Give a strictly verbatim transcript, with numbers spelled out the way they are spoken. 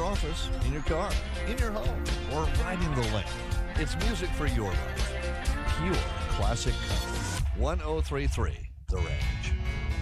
your office, in your car, in your home, or riding the lane. It's music for your life. Pure classic country. ten thirty-three The Range.